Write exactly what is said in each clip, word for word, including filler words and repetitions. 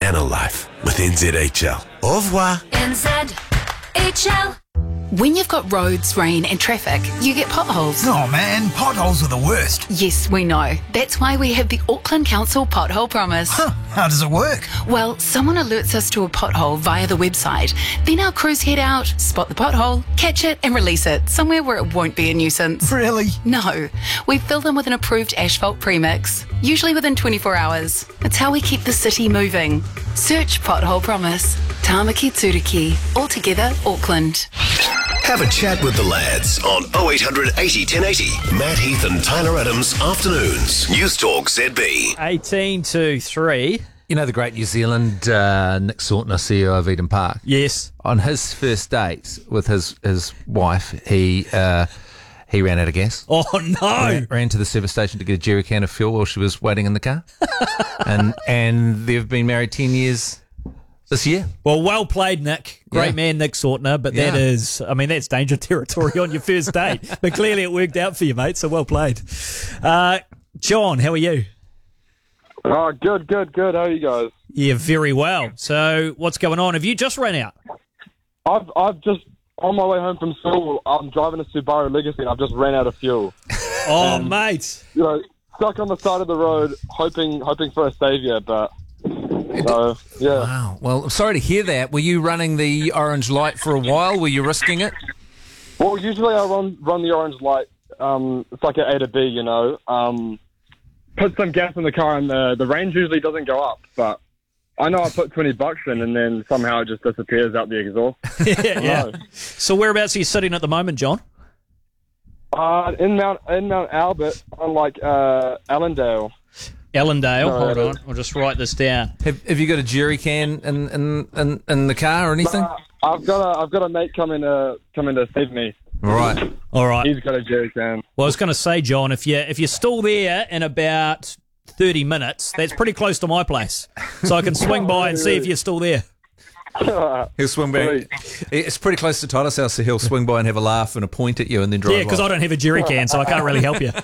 and a life with N Z H L. Au revoir. N Z H L. When you've got roads, rain and traffic, you get potholes. Oh man, potholes are the worst. Yes, we know. That's why we have the Auckland Council Pothole Promise. Huh, how does it work? Well, someone alerts us to a pothole via the website. Then our crews head out, spot the pothole, catch it and release it somewhere where it won't be a nuisance. Really? No. We fill them with an approved asphalt premix, usually within twenty-four hours. It's how we keep the city moving. Search Pothole Promise. Tāmaki Tūriki. Altogether, Auckland. Have a chat with the lads on oh eight hundred eighty, ten eighty. Matt Heath and Tyler Adams, afternoons. News Talk Z B. eighteen to three. You know the great New Zealand uh, Nick Sautner, C E O of Eden Park? Yes. On his first date with his, his wife, he uh, he ran out of gas. Oh, no. Ran, ran to the service station to get a jerry can of fuel while she was waiting in the car. and and they've been married ten years this year. Well, well played, Nick. Great Yeah. man, Nick Sautner. But that Yeah. is, I mean, that's danger territory on your first date. But clearly it worked out for you, mate. So well played. Uh, John, how are you? Oh, good, good, good. How are you guys? Yeah, very well. So what's going on? Have you just run out? I've I've just on my way home from school. I'm driving a Subaru Legacy, and I've just ran out of fuel. Oh, Um, mate. You know, stuck on the side of the road, hoping hoping for a saviour, but so yeah. Wow. Well, I'm sorry to hear that. Were you running the orange light for a while? Were you risking it? Well, usually I run run the orange light. Um, it's like an A to B, you know. Um, put some gas in the car, and the the range usually doesn't go up, but. I know I put twenty bucks in and then somehow it just disappears out the exhaust. yeah. yeah. So whereabouts are you sitting at the moment, John? Uh, in Mount in Mount Albert, on like uh, Allendale. Allendale. No, Hold that on. I'll just write this down. Have, have you got a jerry can in, in, in, in the car or anything? Uh, I've got a I've got a mate coming to coming to save me. All right. All right. He's got a jerry can. Well, I was going to say, John, if you if you're still there in about thirty minutes, that's pretty close to my place, so I can swing by and see if you're still there. He'll swing by. It's pretty close to Tyler's house, so he'll swing by and have a laugh and a point at you and then drive Yeah, because I off. don't have a jerry can, so I can't really help you.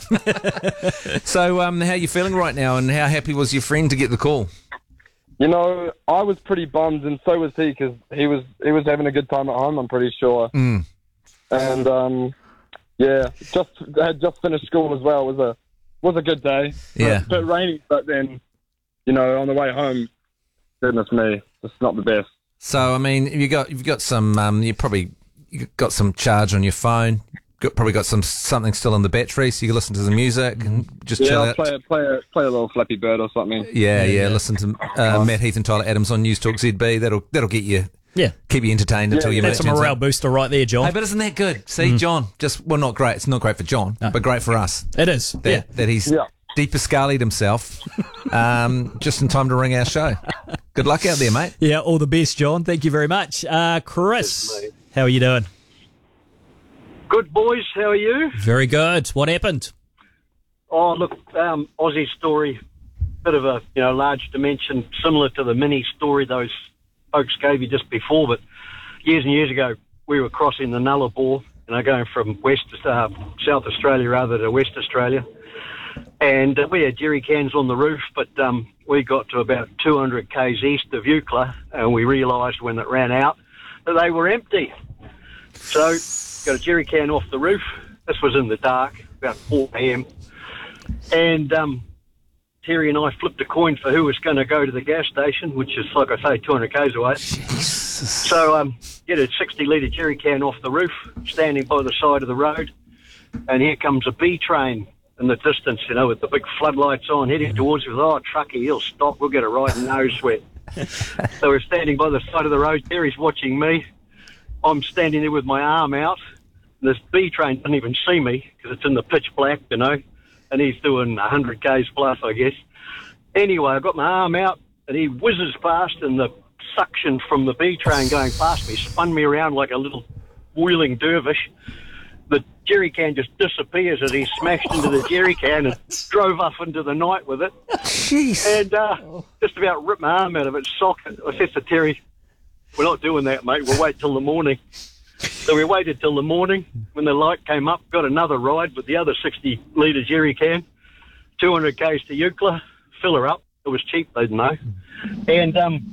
So, um, how are you feeling right now, and how happy was your friend to get the call? You know, I was pretty bummed, and so was he, because he was he was having a good time at home. I'm pretty sure. Mm. And um, yeah, just had just finished school as well. It was a was a good day. Yeah. a bit rainy, but then you know, on the way home, goodness me, it's not the best. So, I mean, you got you've got some. Um, you probably you got some charge on your phone. Got, probably got some something still on the battery, so you can listen to the music and just Yeah, chill I'll out. play a, play a play a little Flappy Bird or something. Yeah, yeah, Listen to uh, Matt Heath and Tyler Adams on News Talk Z B. That'll that'll get you. Yeah. Keep you entertained until Yeah, your That's mate a turns morale up. booster right there, John. Hey, but isn't that good? See, John, just well, not great. It's not great for John, but great for us. It is. That Yeah. that he's Yeah. deeper scalied himself, um, just in time to ring our show. Good luck out there, mate. Yeah, all the best, John. Thank you very much. Uh, Chris, how are you doing? Good, boys. How are you? Very good. What happened? Oh, look, um, Aussie story, bit of a you know large dimension, similar to the mini story those folks gave you just before. But years and years ago, we were crossing the Nullarbor, you know, going from West uh, South Australia rather to West Australia, and uh, we had jerry cans on the roof. But um, we got to about two hundred k's east of Eucla, and we realised when it ran out that they were empty. So got a jerry can off the roof. This was in the dark, about four a.m. And um, Terry and I flipped a coin for who was going to go to the gas station, which is, like I say, two hundred k's away. So um, get a sixty litre jerry can off the roof, standing by the side of the road, and here comes a B train in the distance, you know, with the big floodlights on, heading towards us. Oh, trucky, he'll stop. We'll get a right nose sweat. So we're standing by the side of the road. Terry's watching me. I'm standing there with my arm out. This B train doesn't even see me because it's in the pitch black, you know, and he's doing one hundred k's plus, I guess. Anyway, I got my arm out, and he whizzes past, and the suction from the B train going past me spun me around like a little wheeling dervish. The jerry can just disappears as he smashed into the jerry can and drove off into the night with it. Jeez. And uh, just about ripped my arm out of its socket. I said to Terry, "We're not doing that, mate. We'll wait till the morning." So we waited till the morning. When the light came up, got another ride with the other sixty litre jerry can, two hundred k's to Eucla, fill her up. It was cheap, they didn't know. And um,